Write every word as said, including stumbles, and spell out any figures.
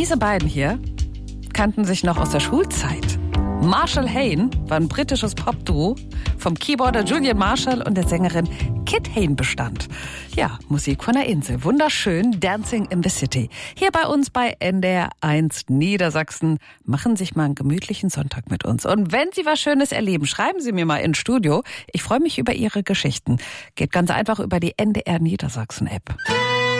Diese beiden hier kannten sich noch aus der Schulzeit. Marshall Hayne war ein britisches Popduo vom Keyboarder Julian Marshall und der Sängerin Kit Hayne bestand. Ja, Musik von der Insel. Wunderschön, Dancing in the City. Hier bei uns bei N D R eins Niedersachsen. Machen Sie sich mal einen gemütlichen Sonntag mit uns. Und wenn Sie was Schönes erleben, schreiben Sie mir mal ins Studio. Ich freue mich über Ihre Geschichten. Geht ganz einfach über die N D R Niedersachsen App.